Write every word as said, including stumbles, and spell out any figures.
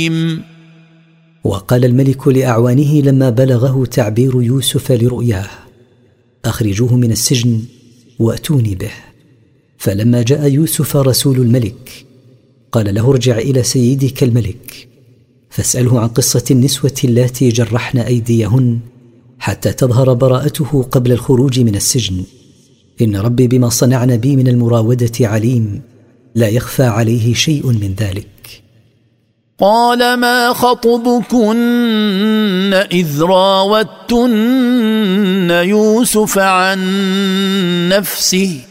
وقال الملك لأعوانه لما بلغه تعبير يوسف لرؤياه: أخرجوه من السجن وأتوني به. فلما جاء يوسف رسول الملك قال له: ارجع إلى سيدك الملك فاسأله عن قصة النسوة اللاتي جرحن أيديهن حتى تظهر براءته قبل الخروج من السجن، إن ربي بما صنعن بي من المراودة عليم، لا يخفى عليه شيء من ذلك. قال: ما خطبكن إذ راوتن يوسف عن نفسه